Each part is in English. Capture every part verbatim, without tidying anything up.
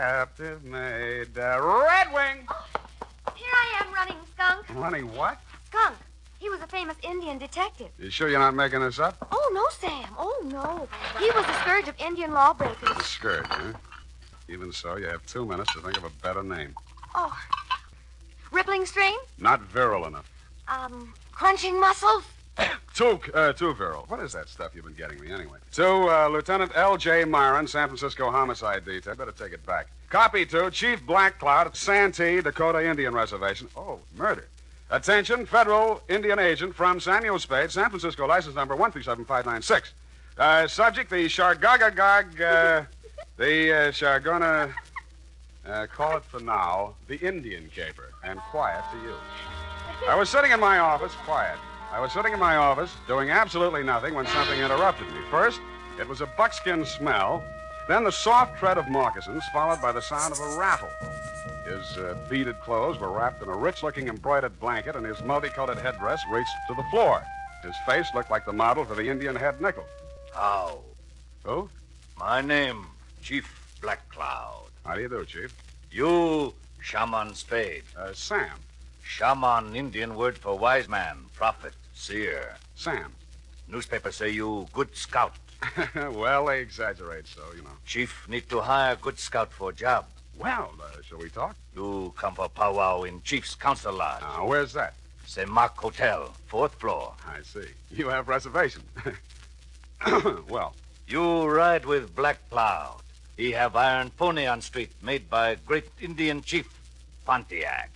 Captive maid. Uh, Red Wing! Oh, here I am running, Skunk. Running what? Skunk. He was a famous Indian detective. You sure you're not making this up? Oh, no, Sam. Oh, no. He was the scourge of Indian lawbreakers. The scourge, huh? Even so, you have two minutes to think of a better name. Oh. Rippling stream? Not virile enough. Um, crunching muscles? Too, uh, too virile. What is that stuff you've been getting me anyway? To uh, Lieutenant L J. Myron, San Francisco Homicide Detail. Better take it back. Copy to Chief Black Cloud at Santee, Dakota Indian Reservation. Oh, murder. Attention, federal Indian agent from Samuel Spade, San Francisco, license number one three seven five nine six. Uh, subject, the Shargagagag, uh, the uh, Shargona, uh, call it for now, the Indian caper, and quiet to you. I was sitting in my office, quiet. I was sitting in my office, doing absolutely nothing when something interrupted me. First, it was a buckskin smell, then the soft tread of moccasins, followed by the sound of a rattle. His uh, beaded clothes were wrapped in a rich-looking embroidered blanket, and his multicolored headdress reached to the floor. His face looked like the model for the Indian head nickel. How? Who? My name, Chief Black Cloud. How do you do, Chief? You, Shaman Spade. Uh, Sam. Shaman, Indian word for wise man, prophet, seer. Sam. Newspapers say you good scout. Well, they exaggerate so, you know. Chief need to hire good scout for job. Well, uh, shall we talk? You come for powwow in Chief's council lodge. Now, where's that? Semak Hotel, fourth floor. I see. You have reservation. Well. You ride with Black Cloud. He have iron pony on street made by great Indian chief, Pontiac.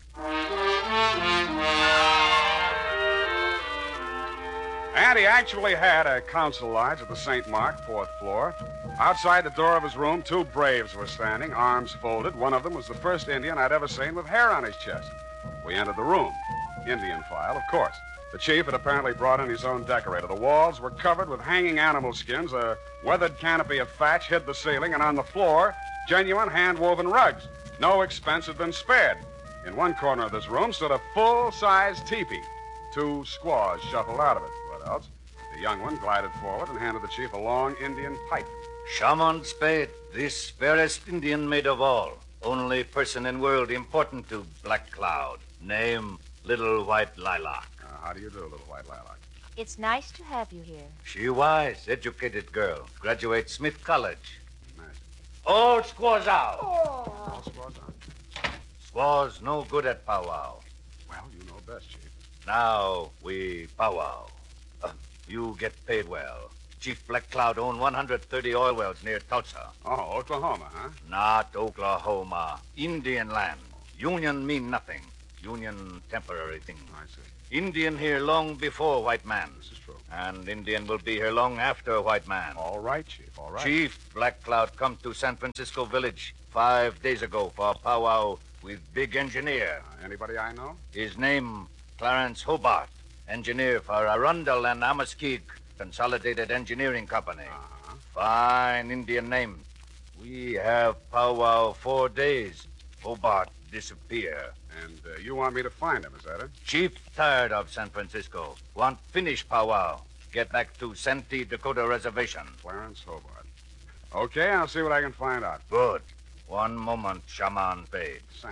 And he actually had a council lodge at the Saint Mark, fourth floor. Outside the door of his room, two braves were standing, arms folded. One of them was the first Indian I'd ever seen with hair on his chest. We entered the room. Indian file, of course. The chief had apparently brought in his own decorator. The walls were covered with hanging animal skins. A weathered canopy of thatch hid the ceiling, and on the floor, genuine hand-woven rugs. No expense had been spared. In one corner of this room stood a full-size teepee. Two squaws shuffled out of it. What else? The young one glided forward and handed the chief a long Indian pipe. Shaman Spade, this fairest Indian maid of all. Only person in world important to Black Cloud. Name, Little White Lilac. Uh, how do you do, Little White Lilac? It's nice to have you here. She wise, educated girl. Graduate Smith College. Imagine. All squaws out. Oh. All squaws on. Squaws no good at powwow. Well, you know best, Chief. Now we powwow. Uh, you get paid well. Chief Black Cloud own one hundred thirty oil wells near Tulsa. Oh, Oklahoma, huh? Not Oklahoma. Indian land. Union mean nothing. Union temporary thing. I see. Indian here long before white man. This is true. And Indian will be here long after white man. All right, Chief, all right. Chief Black Cloud come to San Francisco Village five days ago for a powwow with big engineer. Uh, anybody I know? His name, Clarence Hobart. Engineer for Arundel and Amaskig Consolidated Engineering Company. Uh-huh. Fine Indian name. We have powwow four days. Hobart disappear. And uh, you want me to find him, is that it? Chief tired of San Francisco. Want finish powwow. Get back to Santee, Dakota Reservation. Clarence Hobart. Okay, I'll see what I can find out. Good. One moment, Shaman Spade. Sam,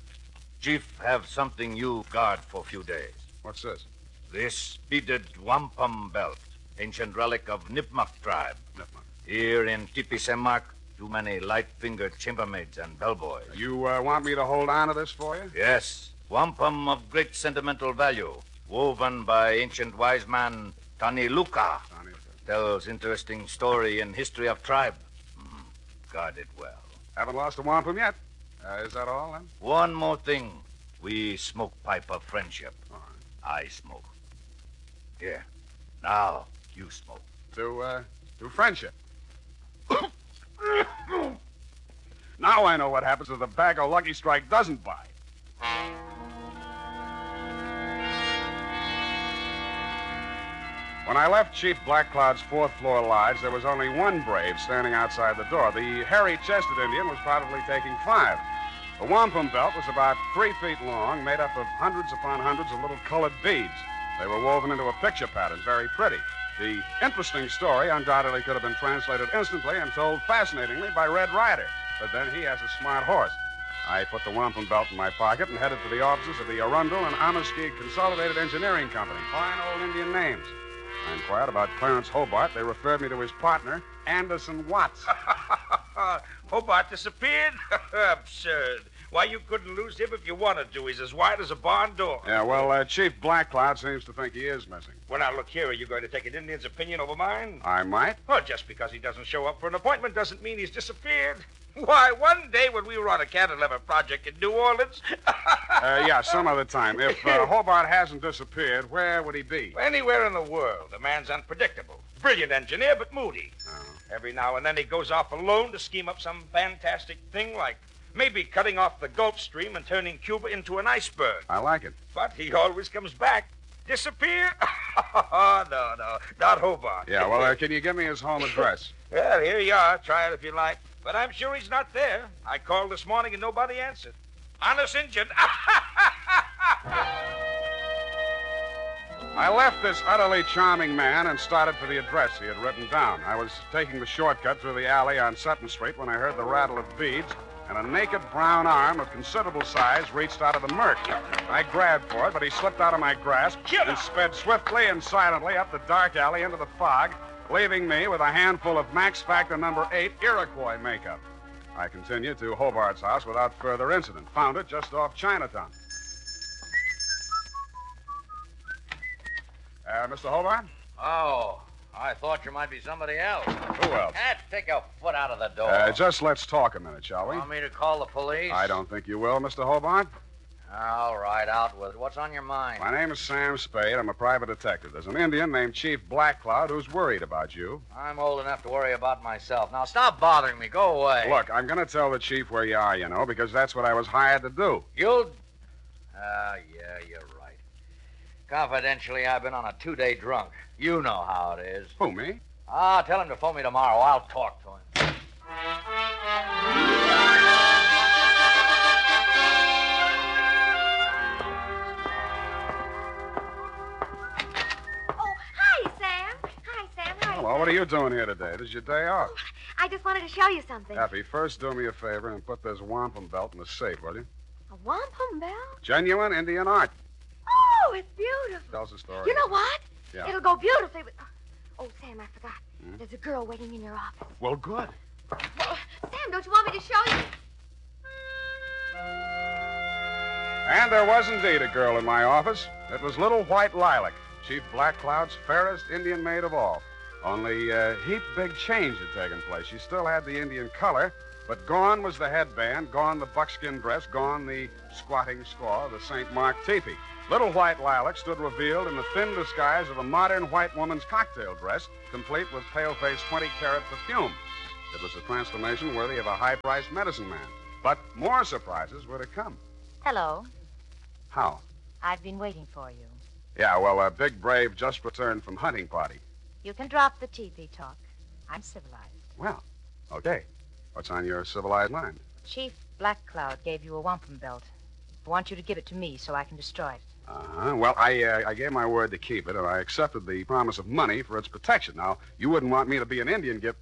Chief have something you guard for few days. what's this? This beaded wampum belt. Ancient relic of Nipmuc tribe. Nipmuc. Here in Tipi Semak, too many light-fingered chambermaids and bellboys. You uh, want me to hold on to this for you? Yes, wampum of great sentimental value, woven by ancient wise man Tani Luka. Sonny, Tells interesting story in history of tribe. Mm, guard it well. haven't lost a wampum yet. Uh, is that all, then? One more thing. We smoke pipe of friendship. All right. I smoke. Here. Now, you smoke. To, uh, to friendship. Now I know what happens if the bag of Lucky Strike doesn't bite. When I left Chief Black Cloud's fourth floor lodge, there was only one brave standing outside the door. The hairy-chested Indian was probably taking five. The wampum belt was about three feet long, made up of hundreds upon hundreds of little colored beads. They were woven into a picture pattern, very pretty. The interesting story undoubtedly could have been translated instantly and told fascinatingly by Red Ryder. but then he has a smart horse. I put the wampum belt in my pocket and headed for the offices of the Arundel and Amaskeag Consolidated Engineering Company. Fine old Indian names. I inquired about Clarence Hobart. They referred me to his partner, Anderson Watts. Hobart disappeared? Absurd. Why, you couldn't lose him if you wanted to. He's as wide as a barn door. Yeah, well, uh, Chief Black Cloud seems to think he is missing. Well, now, look here. Are you going to take an Indian's opinion over mine? I might. Well, just because he doesn't show up for an appointment doesn't mean he's disappeared. Why, one day when we were on a cantilever project in New Orleans... uh, yeah, some other time. If uh, Hobart hasn't disappeared, where would he be? Anywhere in the world. The man's unpredictable. Brilliant engineer, but moody. Oh. Every now and then he goes off alone to scheme up some fantastic thing like maybe cutting off the Gulf Stream and turning Cuba into an iceberg. I like it. But he always comes back. Disappear? no, no, not Hobart. Yeah, well, uh, can you give me his home address? Well, here you are. Try it if you like. But I'm sure he's not there. I called this morning and nobody answered. Honest Injun. I left this utterly charming man and started for the address he had written down. I was taking the shortcut through the alley on Sutton Street when I heard the rattle of beads, and a naked brown arm of considerable size reached out of the murk. I grabbed for it, but he slipped out of my grasp and sped swiftly and silently up the dark alley into the fog, leaving me with a handful of Max Factor number eight Iroquois makeup. I continued to Hobart's house without further incident. Found it just off Chinatown. Uh, Mister Hobart? Oh, I thought you might be somebody else. Who else? Cat, take your foot out of the door. Uh, just let's talk a minute, shall we? Want me to call the police? I don't think you will, Mister Hobart. All right, out with it. What's on your mind? My name is Sam Spade. I'm a private detective. There's an Indian named Chief Black Cloud who's worried about you. I'm old enough to worry about myself. Now, stop bothering me. Go away. Look, I'm going to tell the chief where you are, you know, because that's what I was hired to do. You'll... Ah, uh, yeah, you're right. Confidentially, I've been on a two-day drunk. You know how it is. Who, me? Ah, tell him to phone me tomorrow. I'll talk to him. Oh, hi, Sam. Hi, Sam. Hi. Hello, what are you doing here today? This is your day off. Oh, I just wanted to show you something. Happy, first do me a favor and put this wampum belt in the safe, will you? A wampum belt? Genuine Indian art. Oh, it's beautiful. Tell us a story. You know what? Yeah. It'll go beautifully with... Oh, Sam, I forgot. Hmm? There's a girl waiting in your office. Well, good. Well, Sam, don't you want me to show you? And there was indeed a girl in my office. It was Little White Lilac, Chief Black Cloud's fairest Indian maid of all. Only a uh, heap big change had taken place. She still had the Indian color, but gone was the headband, gone the buckskin dress, gone the squatting squaw, the Saint Mark teepee. Little White Lilac stood revealed in the thin disguise of a modern white woman's cocktail dress, complete with pale-faced twenty-carat perfume. It was a transformation worthy of a high-priced medicine man. But more surprises were to come. Hello. How? I've been waiting for you. Yeah, well, a big brave just returned from hunting party. You can drop the teepee talk. I'm civilized. Well, okay. What's on your civilized mind? Chief Black Cloud gave you a wampum belt. I want you to give it to me so I can destroy it. Uh-huh. Well, I uh, I gave my word to keep it, and I accepted the promise of money for its protection. Now, you wouldn't want me to be an Indian gift.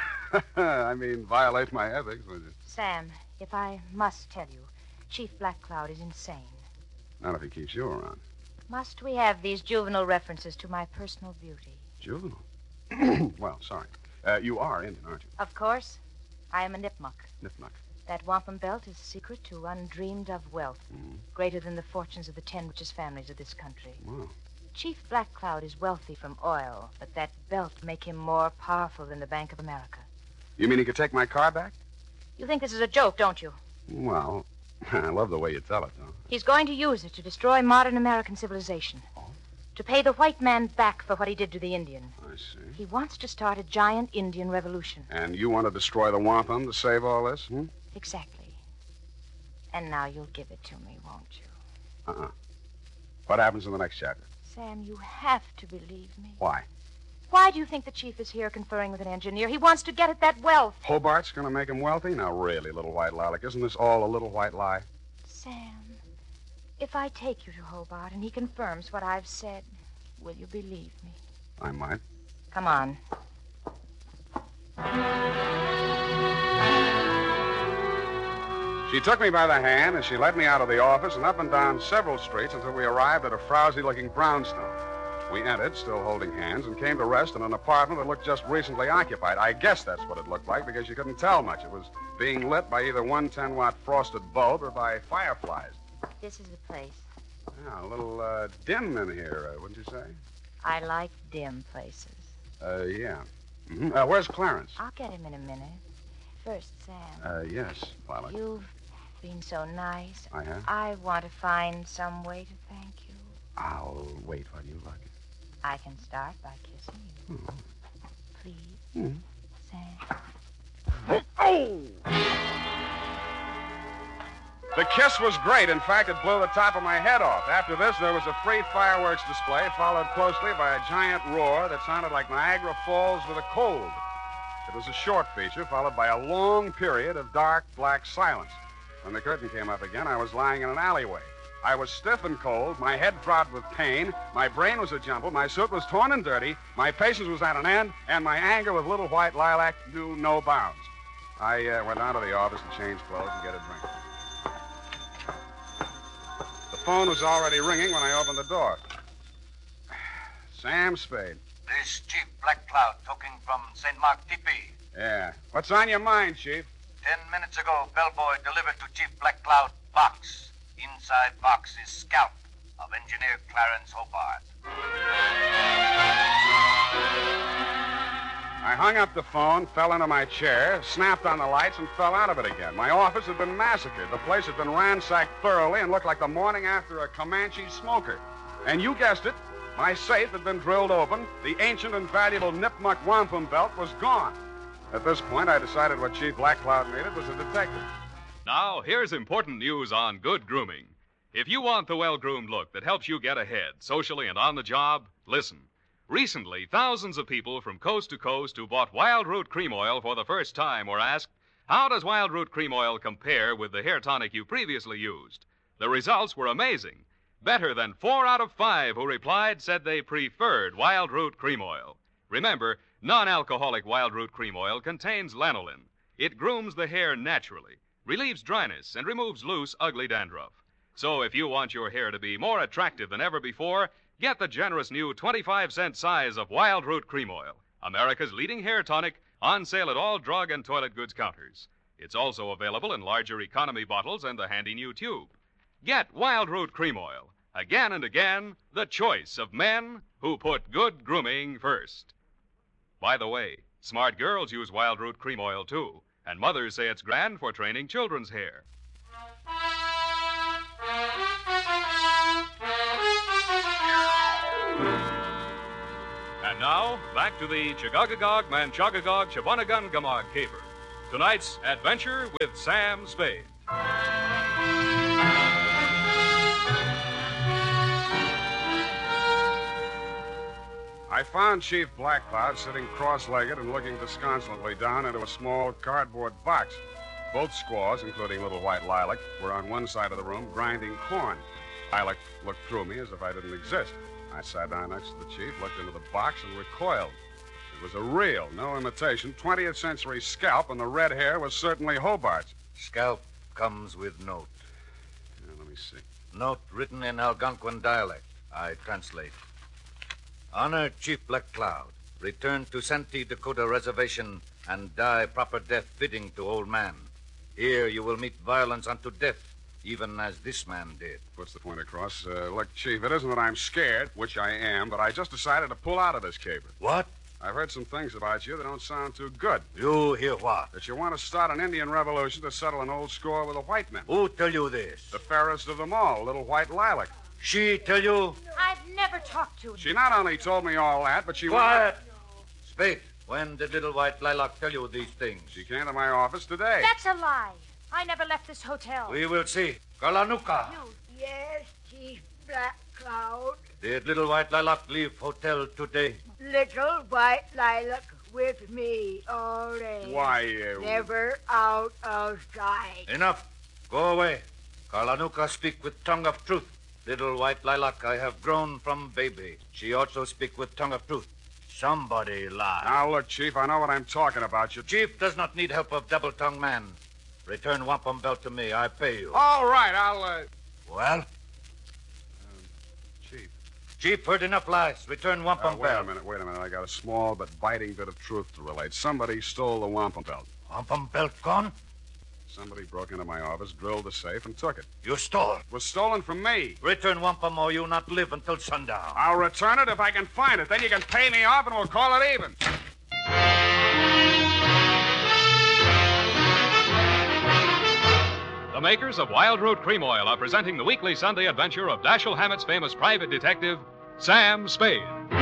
I mean, violate my ethics, would you? Sam, if I must tell you, Chief Black Cloud is insane. Not if he keeps you around. Must we have these juvenile references to my personal beauty? Juvenile? Well, sorry. Uh, you are Indian, aren't you? Of course. I am a Nipmuc. Nipmuc. That wampum belt is a secret to undreamed of wealth, Mm. greater than the fortunes of the ten richest families of this country. Wow. Chief Black Cloud is wealthy from oil, but that belt make him more powerful than the Bank of America. You mean he could take my car back? You think this is a joke, don't you? Well, I love the way you tell it, though. He's going to use it to destroy modern American civilization. Oh? To pay the white man back for what he did to the Indian. I see. He wants to start a giant Indian revolution. And you want to destroy the wampum to save all this, hmm? Exactly. And now you'll give it to me, won't you? Uh-uh. What happens in the next chapter? Sam, you have to believe me. Why? Why do you think the chief is here conferring with an engineer? He wants to get at that wealth. Hobart's going to make him wealthy? Now, really, Little White Lilac, isn't this all a little white lie? Sam, if I take you to Hobart and he confirms what I've said, will you believe me? I might. Come on. She took me by the hand, and she led me out of the office and up and down several streets until we arrived at a frowsy-looking brownstone. We entered, still holding hands, and came to rest in an apartment that looked just recently occupied. I guess that's what it looked like because you couldn't tell much. It was being lit by either one ten-watt frosted bulb or by fireflies. This is the place. Yeah, a little uh, dim in here, uh, wouldn't you say? I like dim places. Uh, yeah. Mm-hmm. Uh, where's Clarence? I'll get him in a minute. First, Sam. Uh, yes, Lilac. You've been so nice. I have? I want to find some way to thank you. I'll wait while you look. I can start by kissing you. Hmm. Please, Hmm. Sam. Oh! The kiss was great. In fact, it blew the top of my head off. After this, there was a free fireworks display, followed closely by a giant roar that sounded like Niagara Falls with a cold. It was a short feature, followed by a long period of dark, black silence. When the curtain came up again, I was lying in an alleyway. I was stiff and cold, my head throbbed with pain, my brain was a jumble, my suit was torn and dirty, my patience was at an end, and my anger with Little White Lilac knew no bounds. I uh, went down to the office to change clothes and get a drink. The phone was already ringing when I opened the door. Sam Spade. This Chief Black Cloud talking from Saint Mark Teepee. Yeah. What's on your mind, Chief? Ten minutes ago, bellboy delivered to Chief Black Cloud box. Inside box is scalp of Engineer Clarence Hobart. I hung up the phone, fell into my chair, snapped on the lights, and fell out of it again. My office had been massacred. The place had been ransacked thoroughly and looked like the morning after a Comanche smoker. And you guessed it, my safe had been drilled open. The ancient and valuable Nipmuc wampum belt was gone. At this point, I decided what Chief Black Cloud needed was a detective. Now, here's important news on good grooming. If you want the well-groomed look that helps you get ahead, socially and on the job, listen. Recently, thousands of people from coast to coast who bought Wild Root Cream Oil for the first time were asked, how does Wild Root Cream Oil compare with the hair tonic you previously used? The results were amazing. Better than four out of five who replied said they preferred Wild Root Cream Oil. Remember, non-alcoholic Wild Root Cream Oil contains lanolin. It grooms the hair naturally, relieves dryness, and removes loose, ugly dandruff. So if you want your hair to be more attractive than ever before, get the generous new twenty-five cent size of Wild Root Cream Oil, America's leading hair tonic, on sale at all drug and toilet goods counters. It's also available in larger economy bottles and the handy new tube. Get Wild Root Cream Oil. Again and again, the choice of men who put good grooming first. By the way, smart girls use Wild Root Cream Oil, too. And mothers say it's grand for training children's hair. And now, back to the Chagagagog, Manchagagog, Chabanagun, Gamog caper. Tonight's adventure with Sam Spade. I found Chief Black Cloud sitting cross-legged and looking disconsolately down into a small cardboard box. Both squaws, including Little White Lilac, were on one side of the room grinding corn. Lilac looked through me as if I didn't exist. I sat down next to the chief, looked into the box, and recoiled. It was a real, no imitation, twentieth century scalp, and the red hair was certainly Hobart's. Scalp comes with note. Yeah, let me see. Note written in Algonquin dialect. I translate. Honor Chief Black Cloud. Return to Santee, Dakota Reservation and die proper death fitting to old man. Here you will meet violence unto death, even as this man did. Puts the point across. Uh, look, Chief, it isn't that I'm scared, which I am, but I just decided to pull out of this caper. What? I've heard some things about you that don't sound too good. You hear what? That you want to start an Indian revolution to settle an old score with the white men. Who tell you this? The fairest of them all, Little White Lilac. She tell you? I've never talked to him. She not only told me all that, but she... Quiet! Spade, when did Little White Lilac tell you these things? She came to my office today. That's a lie. I never left this hotel. We will see. Kalanuka. Yes, Chief Black Cloud. Did Little White Lilac leave hotel today? Little White Lilac with me all day. Why, uh... Never out of sight. Enough. Go away. Kalanuka speak with tongue of truth. Little White Lilac, I have grown from baby. She also speak with tongue of truth. Somebody lie. Now, look, Chief, I know what I'm talking about. You... Chief does not need help of double-tongued man. Return wampum belt to me. I pay you. All right, I'll, uh... Well? Chief. Chief, heard enough lies. Return wampum Uh, wait belt. a minute, wait a minute. I got a small but biting bit of truth to relate. Somebody stole the wampum belt. Wampum belt gone? Somebody broke into my office, drilled the safe, and took it. You stole. It was stolen from me. Return wampum or you not live until sundown. I'll return it if I can find it. Then you can pay me off and we'll call it even. The makers of Wild Root Cream Oil are presenting the weekly Sunday adventure of Dashiell Hammett's famous private detective, Sam Spade.